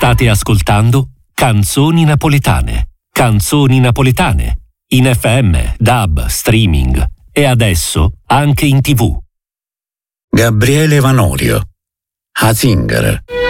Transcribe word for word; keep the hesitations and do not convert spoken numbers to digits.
State ascoltando Canzoni Napoletane. Canzoni Napoletane. In F M, D A B, streaming e adesso anche in tivù. Gabriele Vanorio, A Zingara.